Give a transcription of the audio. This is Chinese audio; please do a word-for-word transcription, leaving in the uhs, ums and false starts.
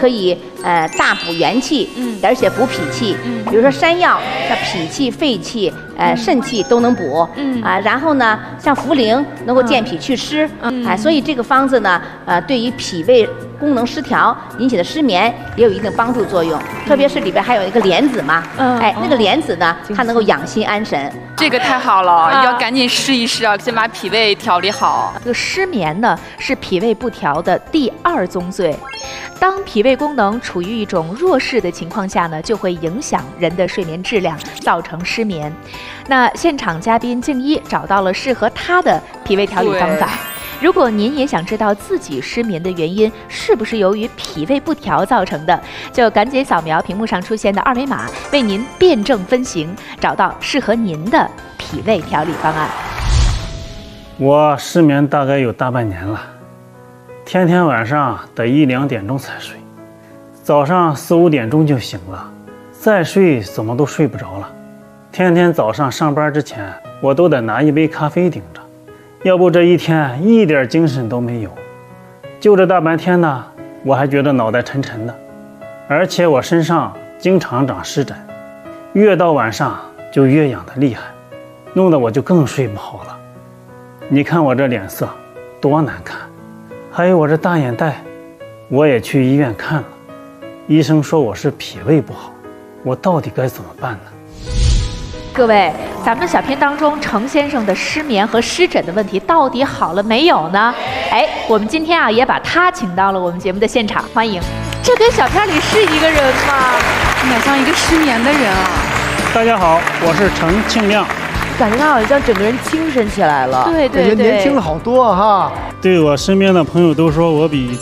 可以呃大补元气， 嗯， 而且补脾气。 嗯， 比如说山药，像脾气、肺气、呃肾气都能补。 嗯啊，然后呢，像茯苓能够健脾祛湿。 嗯， 哎，所以这个方子呢，呃，对于脾胃功能失调引起的失眠也有一定帮助作用。特别是里边还有一个莲子嘛， 嗯， 哎，那个莲子呢，它能够养心安神。 这个太好了，要赶紧试一试啊，先把脾胃调理好。 这个失眠呢，是脾胃不调的第二宗罪。当脾胃功能处于一种弱势的情况下呢，就会影响人的睡眠质量，造成失眠。那现场嘉宾静一找到了适合他的脾胃调理方法。如果您也想知道自己失眠的原因是不是由于脾胃不调造成的，就赶紧扫描屏幕上出现的二维码，为您辩证分型，找到适合您的脾胃调理方案。 我失眠大概有大半年了，天天晚上得一两点钟才睡，早上四五点钟就醒了，再睡怎么都睡不着了。天天早上上班之前，我都得拿一杯咖啡顶着，要不这一天一点精神都没有。就这大半天呢，我还觉得脑袋沉沉的，而且我身上经常长湿疹，越到晚上就越痒得厉害，弄得我就更睡不好了。你看我这脸色多难看，还有我这大眼袋，我也去医院看了，医生说我是脾胃不好，我到底该怎么办呢？ 各位，咱们小片当中程先生的失眠和湿疹的问题到底好了没有呢？哎，我们今天啊也把他请到了我们节目的现场，欢迎。这跟小片里是一个人吗？ 哪像一个失眠的人啊！ 大家好，我是程庆亮。 感觉他好像整个人精神起来了， 对对对， 年轻了好多哈。 对，我身边的朋友都说我比